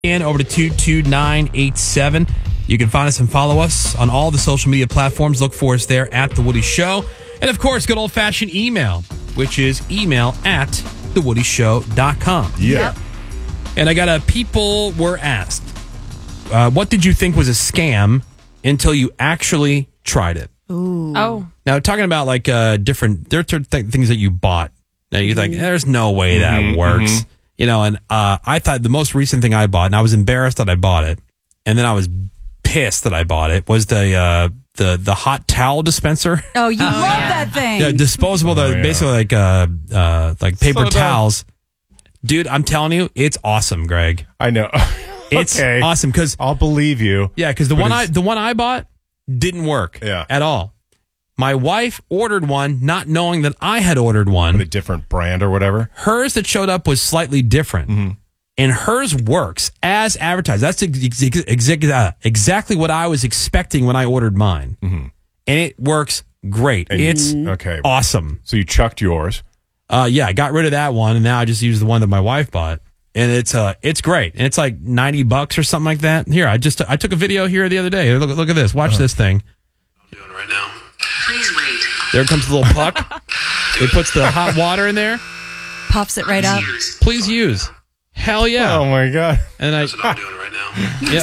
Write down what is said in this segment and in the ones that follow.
And over to 22987. You can find us and follow us on all the social media platforms. Look for us there at The Woody Show. And, of course, good old-fashioned email, which is email@thewoodyshow.com. Yeah. And I got people were asked, what did you think was a scam until you actually tried it? Ooh. Oh. Now, talking about like different things that you bought. Now, you're like, there's no way that works. You know, and I thought the most recent thing I bought, and I was embarrassed that I bought it, and then I was pissed that I bought it, was the hot towel dispenser. Oh, you love that thing. Yeah, disposable, basically like paper towels. Dude, I'm telling you, it's awesome, Greg. I know. It's awesome because I'll believe you. Yeah, because the one I bought didn't work at all. My wife ordered one, not knowing that I had ordered one. With a different brand or whatever. Hers that showed up was slightly different. And hers works as advertised. That's exactly what I was expecting when I ordered mine. And it works great. And it's awesome. So you chucked yours. Yeah, I got rid of that one, and now I just use the one that my wife bought. And it's great. And it's like $90 or something like that. Here, I took a video here the other day. Look at this. Watch this thing. I'm doing right now. Please wait. There comes the little puck. It puts the hot water in there. Puffs it right up. Please use. Hell yeah. Oh my God. And That's what I'm doing right now.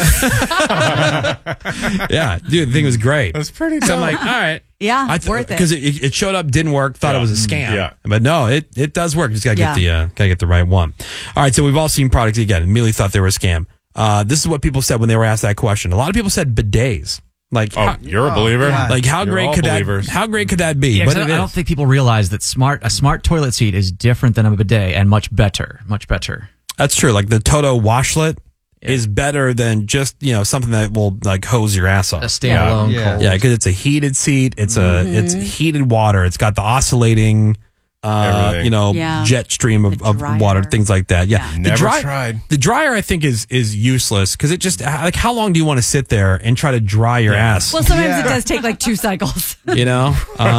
Yeah. Yeah, dude, the thing was great. That's pretty So I'm dope. like, all right. Yeah, worth it. Because it showed up, didn't work, thought it was a scam. Yeah. But no, it does work. Just gotta get the right one. All right, so we've all seen products again. Immediately thought they were a scam. This is what people said when they were asked that question. A lot of people said bidets. Like, you're a believer. Like, how You're great all could believers. that? How great could that be? Yeah, But I don't think people realize that a smart toilet seat is different than a bidet and much better. That's true. Like the Toto washlet is better than just something that will like hose your ass off. A standalone. Yeah, because it's a heated seat. It's it's heated water. It's got the oscillating. Jet stream of water, things like that. Yeah. Never tried. The dryer, I think, is useless because it just like how long do you want to sit there and try to dry your ass? Well, sometimes it does take like 2 cycles. Bidet.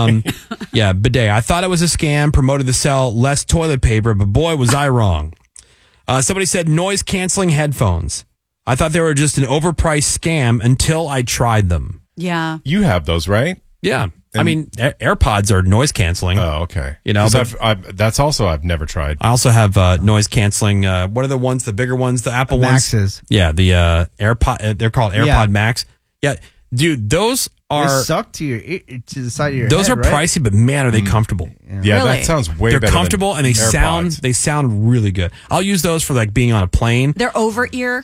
I thought it was a scam, promoted to sell less toilet paper, but boy, was I wrong. Somebody said noise canceling headphones. I thought they were just an overpriced scam until I tried them. Yeah. You have those, right? Yeah. I mean, AirPods are noise canceling. Oh, okay. But I've never tried. I also have noise canceling. What are the ones, the bigger ones, the Apple Maxes. ones? Yeah, the AirPod. They're called AirPod Max. Yeah, dude, those They suck to the side of your those head, are right? pricey, but man, are they comfortable? Yeah, Really? that sounds way They're better. comfortable and they AirPods. sound really good. I'll use those for like being on a plane. They're over ear.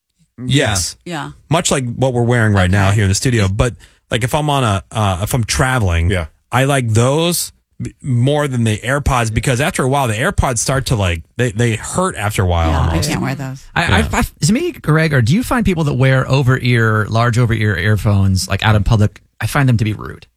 Yes. Yeah. Much like what we're wearing right now here in the studio, but like if I'm on if I'm traveling, I like those more than the AirPods because after a while the AirPods start to like they hurt after a while. Yeah, I almost. can't wear those. Is it me, Greg, or do you find people that wear large over ear earphones like out in public? I find them to be rude.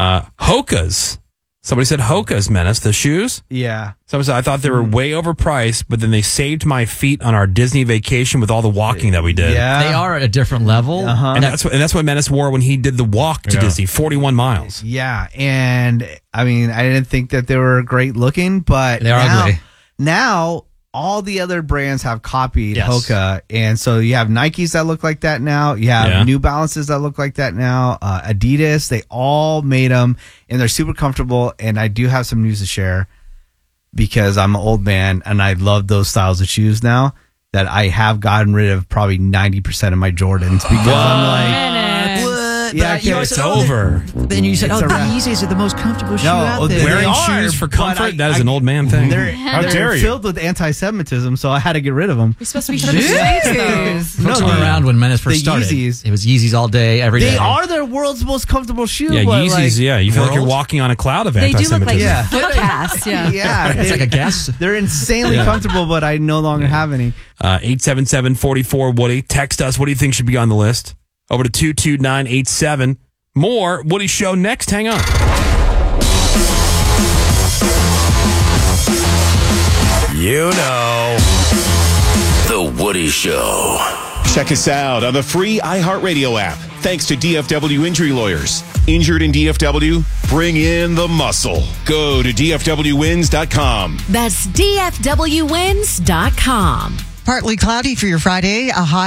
Hoka's. Somebody said Hoka's, Menace, the shoes. Yeah. Somebody said I thought they were way overpriced, but then they saved my feet on our Disney vacation with all the walking that we did. Yeah. They are at a different level. And that's what Menace wore when he did the walk to Disney, 41 miles. Yeah. And I mean, I didn't think that they were great looking, but They're ugly. Now all the other brands have copied Yes. Hoka. And so you have Nikes that look like that now. You have New Balances that look like that now. Adidas, they all made them and they're super comfortable. And I do have some news to share because I'm an old man and I love those styles of shoes now that I have gotten rid of probably 90% of my Jordans because I'm like, yeah, It's over. Then you said, It's a the wrap. Yeezys are the most comfortable shoe No, out there. Wearing They shoes are, for but comfort, that is an old man thing. They're dare you. filled with anti-Semitism, so I had to get rid of them. You're supposed to be for the streets, though. Folks were around when Menace first the started. Yeezys. It was Yeezys all day, every day. They are the world's most comfortable shoe. Yeah, but Yeezys, you feel like you're World? walking on a cloud of They do look like anti-Semitism. foot casts. Yeah. Yeah, It's like a gas. they're insanely comfortable, but I no longer have any. 877-44-WOODY. Text us. What do you think should be on the list? Over to 22987. More Woody Show next. Hang on. You know. The Woody Show. Check us out on the free iHeartRadio app. Thanks to DFW Injury Lawyers. Injured in DFW? Bring in the muscle. Go to DFWWins.com. That's DFWWins.com. Partly cloudy for your Friday. A high